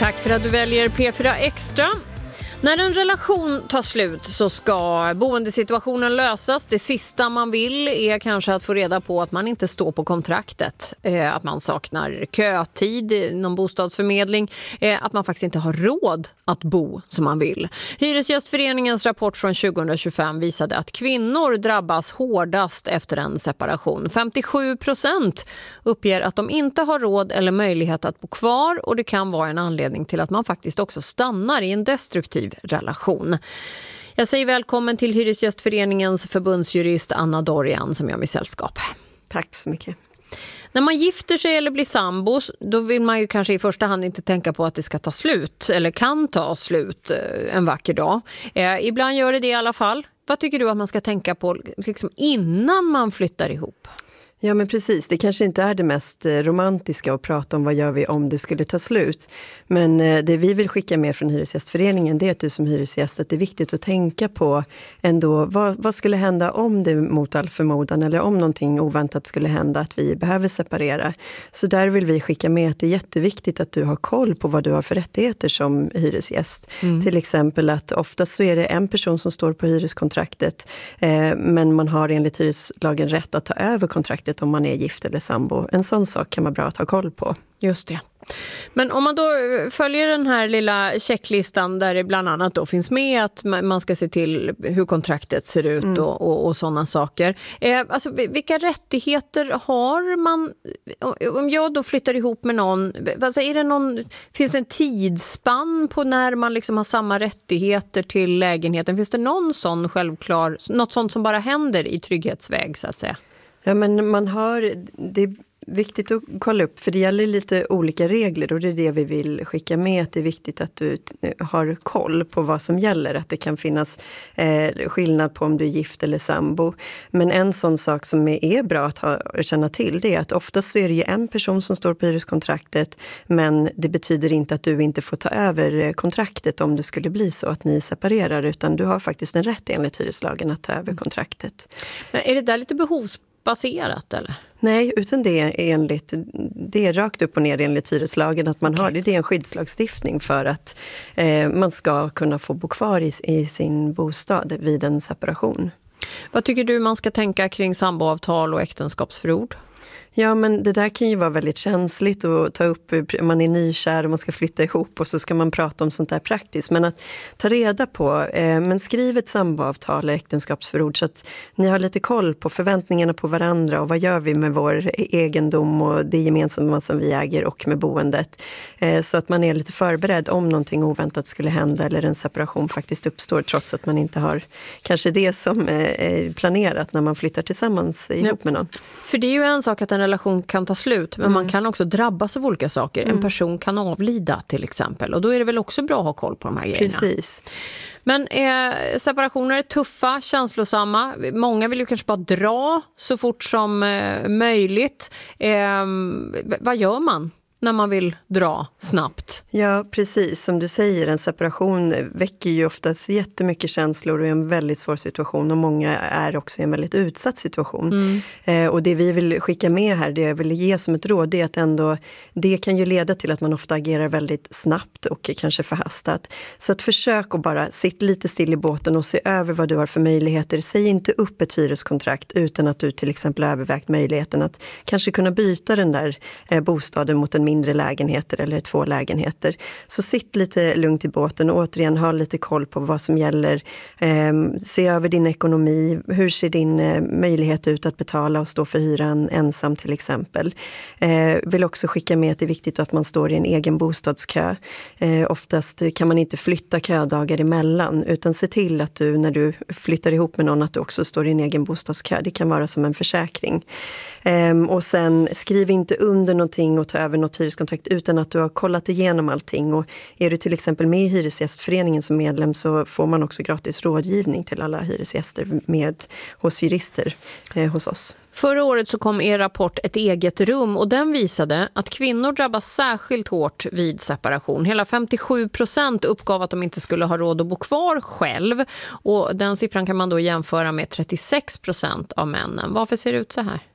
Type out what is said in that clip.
Tack för att du väljer P4 Extra. När en relation tar slut så ska boendesituationen lösas. Det sista man vill är kanske att få reda på att man inte står på kontraktet. Att man saknar kötid, någon bostadsförmedling. Att man faktiskt inte har råd att bo som man vill. Hyresgästföreningens rapport från 2025 visade att kvinnor drabbas hårdast efter en separation. 57% uppger att de inte har råd eller möjlighet att bo kvar. Och det kan vara en anledning till att man faktiskt också stannar i en destruktiv relation. Jag säger välkommen till Hyresgästföreningens förbundsjurist Anna Dorian som gör mig sällskap. Tack så mycket. När man gifter sig eller blir sambos, då vill man ju kanske i första hand inte tänka på att det ska ta slut eller kan ta slut en vacker dag. Ibland gör det i alla fall. Vad tycker du att man ska tänka på liksom innan man flyttar ihop? Ja men precis, det kanske inte är det mest romantiska att prata om vad gör vi om det skulle ta slut. Men det vi vill skicka med från Hyresgästföreningen det är att du som hyresgäst att det är viktigt att tänka på ändå vad skulle hända om det mot all förmodan eller om någonting oväntat skulle hända att vi behöver separera. Så där vill vi skicka med att det är jätteviktigt att du har koll på vad du har för rättigheter som hyresgäst. Till exempel att oftast så är det en person som står på hyreskontraktet men man har enligt hyreslagen rätt att ta över kontraktet om man är gift eller sambo. En sån sak kan vara bra att ha koll på. Just det. Men om man då följer den här lilla checklistan där det bland annat då finns med att man ska se till hur kontraktet ser ut och sådana saker. Alltså, vilka rättigheter har man om jag då flyttar ihop med någon? Alltså, finns det en tidsspann på när man liksom har samma rättigheter till lägenheten? Finns det någon sån självklar, något sånt som bara händer i trygghetsväg så att säga? Ja men det är viktigt att kolla upp för det gäller lite olika regler och det är det vi vill skicka med att det är viktigt att du har koll på vad som gäller. Att det kan finnas skillnad på om du är gift eller sambo. Men en sån sak som är bra att känna till det är att oftast så är det ju en person som står på hyreskontraktet men det betyder inte att du inte får ta över kontraktet om det skulle bli så att ni separerar utan du har faktiskt en rätt enligt hyreslagen att ta över kontraktet. Men är det där lite behovsbaserat eller? Nej, utan det är rakt upp och ner enligt hyreslagen att man har det. Det är en skyddslagstiftning för att man ska kunna få bo kvar i sin bostad vid en separation. Vad tycker du man ska tänka kring samboavtal och äktenskapsförord? Ja men det där kan ju vara väldigt känsligt att ta upp, man är nykär och man ska flytta ihop och så ska man prata om sånt där praktiskt. Men att ta reda på, men skriv ett samboavtal eller äktenskapsförord så att ni har lite koll på förväntningarna på varandra och vad gör vi med vår egendom och det gemensamma som vi äger och med boendet. Så att man är lite förberedd om någonting oväntat skulle hända eller en separation faktiskt uppstår trots att man inte har kanske det som är planerat när man flyttar tillsammans ihop med någon. För det är ju en sak att en relation kan ta slut men man kan också drabbas av olika saker. En person kan avlida till exempel och då är det väl också bra att ha koll på de här grejerna. Precis. Men separationer är tuffa, känslosamma. Många vill ju kanske bara dra så fort som möjligt. Vad gör man när man vill dra snabbt? Ja, precis. Som du säger, en separation väcker ju oftast jättemycket känslor och är en väldigt svår situation och många är också i en väldigt utsatt situation. Och det vi vill skicka med här, det jag vill ge som ett råd, det är att ändå, det kan ju leda till att man ofta agerar väldigt snabbt och kanske förhastat. Så att försök att bara sitta lite still i båten och se över vad du har för möjligheter. Säg inte upp ett hyreskontrakt utan att du till exempel övervägt möjligheten att kanske kunna byta den där bostaden mot en mindre lägenheter eller 2 lägenheter. Så sitt lite lugnt i båten och återigen ha lite koll på vad som gäller. Se över din ekonomi. Hur ser din möjlighet ut att betala och stå för hyran ensam till exempel. Vill också skicka med att det är viktigt att man står i en egen bostadskö. Oftast kan man inte flytta ködagar emellan utan se till att du när du flyttar ihop med någon att du också står i en egen bostadskö. Det kan vara som en försäkring. Och sen skriv inte under någonting och ta över något hyreskontrakt utan att du har kollat igenom allting. Och är du till exempel med i Hyresgästföreningen som medlem så får man också gratis rådgivning till alla hyresgäster hos jurister hos oss. Förra året så kom er rapport Ett eget rum och den visade att kvinnor drabbas särskilt hårt vid separation. Hela 57% uppgav att de inte skulle ha råd att bo kvar själv och den siffran kan man då jämföra med 36% av männen. Varför ser det ut så här?